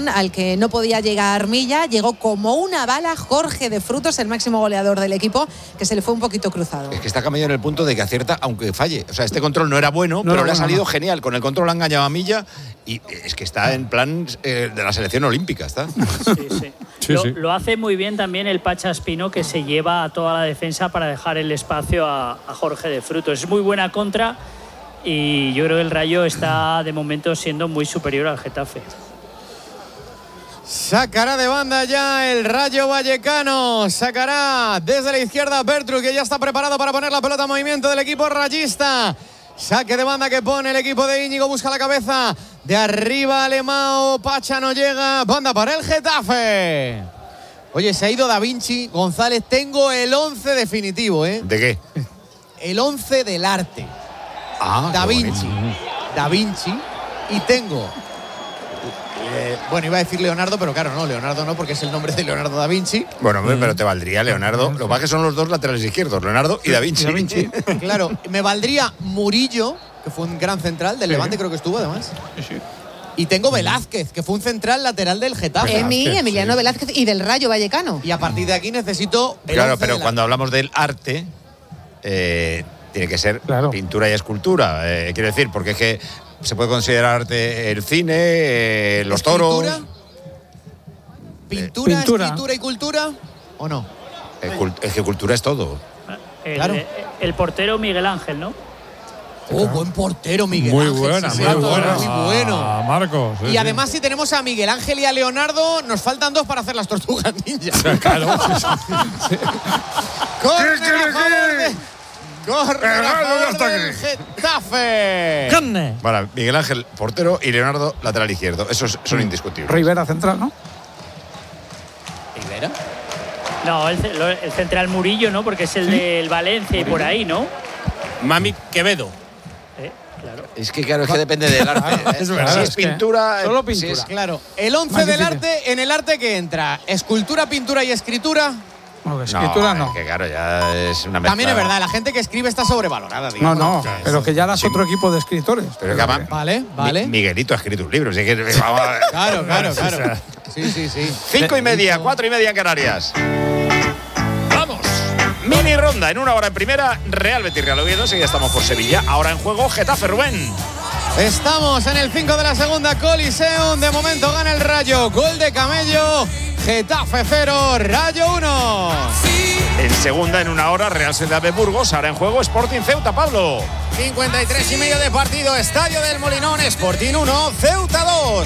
al que no podía llegar Milla. Llegó como una bala Jorge de Frutos, el máximo goleador del equipo, que se le fue un poquito cruzado. Es que está Camello en el punto de que acierta aunque falle. O sea, este control no era bueno, pero le ha salido genial. Con el control ha engañado a Milla y es que está en plan de la selección olímpica. Está. Sí. Lo hace muy bien también el Pacha Espino, que se lleva a toda la defensa para dejar el espacio a Jorge de Frutos. Es muy buena contra y yo creo que el Rayo está de momento siendo muy superior al Getafe. Sacará de banda ya el Rayo Vallecano. Sacará desde la izquierda Bertru, que ya está preparado para poner la pelota en movimiento del equipo rayista. Saque de banda que pone el equipo de Íñigo. Busca la cabeza de arriba Alemão. Pacha no llega. Banda para el Getafe. Oye, se ha ido Da Vinci. González, tengo el 11 definitivo, ¿eh? ¿De qué? El 11 del arte. Da Vinci. Da Vinci. Y tengo... bueno, iba a decir Leonardo, pero claro, no, Leonardo no, porque es el nombre de Leonardo da Vinci. Bueno, pero te valdría Leonardo. Lo que pasa es que son los dos laterales izquierdos, Leonardo y da Vinci. Claro, me valdría Murillo, que fue un gran central del Levante, creo que estuvo además. Sí. Y tengo Velázquez, que fue un central lateral del Getafe. Emiliano Velázquez y del Rayo Vallecano. Y a partir de aquí necesito... Claro, pero cuando hablamos del arte... tiene que ser pintura y escultura. Quiero decir, porque es que se puede considerar arte el cine, los toros. ¿Pintura, escritura y cultura? ¿O no? Es que cultura es todo. El portero Miguel Ángel, ¿no? Buen portero Miguel muy Ángel. Buena, sí, muy buena. Muy bueno. Marcos. Y además, si tenemos a Miguel Ángel y a Leonardo, nos faltan dos para hacer las tortugas ninja. Claro. Corre a favor del Getafe. Vale, Miguel Ángel, portero, y Leonardo, lateral izquierdo. Esos son indiscutibles. Rivera, central, ¿no? ¿Rivera? No, el central Murillo, ¿no? Porque es el del Valencia y por ahí, ¿no? Mami Quevedo. Claro. Es que claro, es que depende del arte. Es verdad, si es pintura... Solo pintura. Si es, claro, el 11 del arte, en el arte que entra, escultura, pintura y escritura... No, escritura no. Es que claro, ya es una mezcla. También es verdad, la gente que escribe está sobrevalorada, digamos. No, pero que ya das otro equipo de escritores. Pero que además, Vale. Miguelito ha escrito un libro. Así que, Claro. Sí. 5:30, 4:30 en Canarias. ¡Vamos! Mini ronda en una hora en primera. Real Betis Real Oviedo. Enseguida estamos por Sevilla. Ahora en juego Getafe Rubén. Estamos en el 5 de la segunda, Coliseum. De momento gana el Rayo. Gol de Camello. Getafe 0, Rayo 1. En segunda, en una hora, Real Sociedad de Burgos. Ahora en juego Sporting Ceuta, Pablo. 53:30 de partido. Estadio del Molinón. Sporting 1, Ceuta 2.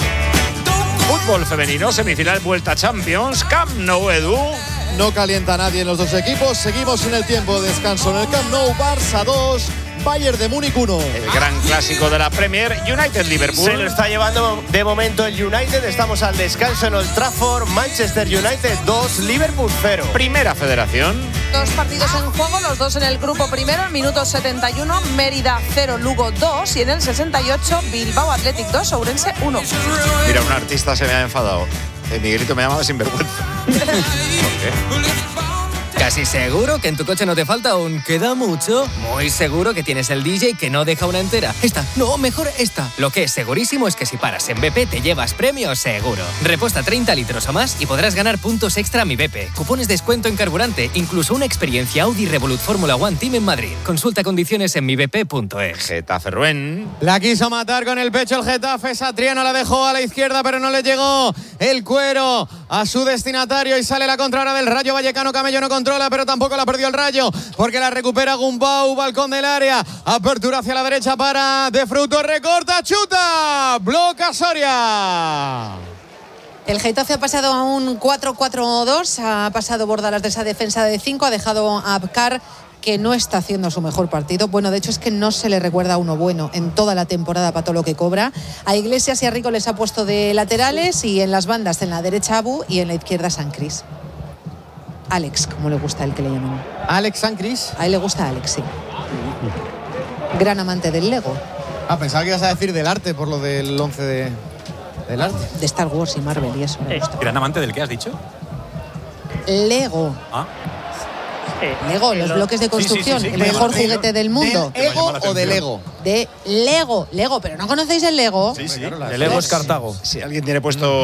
Fútbol femenino, semifinal Vuelta Champions. Camp Nou, Edu. No calienta nadie en los dos equipos. Seguimos en el tiempo de descanso en el Camp Nou. Barça 2, Bayern de Múnich 1. El gran clásico de la Premier, United-Liverpool. Se lo está llevando de momento el United. Estamos al descanso en Old Trafford. Manchester United 2, Liverpool 0. Primera Federación. Dos partidos en juego, los dos en el grupo primero. En minuto 71, Mérida 0, Lugo 2. Y en el 68, Bilbao Athletic 2, Ourense 1. Mira, un artista se me ha enfadado. Miguelito me llamaba sinvergüenza. ¿Por qué? Casi seguro que en tu coche no te falta un queda mucho. Muy seguro que tienes el DJ que no deja una entera. Esta, no, mejor esta. Lo que es segurísimo es que si paras en BP te llevas premios seguro. Repuesta 30 litros o más y podrás ganar puntos extra a Mi BP. Cupones de descuento en carburante, incluso una experiencia Audi Revolut Fórmula One Team en Madrid. Consulta condiciones en mibp.es. Getafe Rubén. La quiso matar con el pecho el Getafe. Satriano la dejó a la izquierda, pero no le llegó el cuero a su destinatario y sale la contra ahora del Rayo Vallecano. Camello no controla, pero tampoco la perdió el Rayo, porque la recupera Gumbau, balcón del área, apertura hacia la derecha para De Frutos, recorta, chuta, bloca Soria. El Getafe ha pasado a un 4-4-2, ha pasado Bordalas de esa defensa de 5, ha dejado a Abkar, que no está haciendo su mejor partido. Bueno, de hecho es que no se le recuerda a uno bueno en toda la temporada para todo lo que cobra. A Iglesias y a Rico les ha puesto de laterales y en las bandas, en la derecha Abu y en la izquierda San Cris. Alex, como le gusta a él que le llamen. Alex San Cris. A él le gusta Alex, sí. Gran amante del Lego. Pensaba que ibas a decir del arte por lo del 11 del arte. De Star Wars y Marvel y eso. ¿Gran amante del qué has dicho? Lego. Lego, los bloques de construcción, el mejor juguete del mundo. ¿De Ego o de Lego? De Lego, pero ¿no conocéis el Lego? Sí. El Lego es Cartago. Si alguien tiene puesto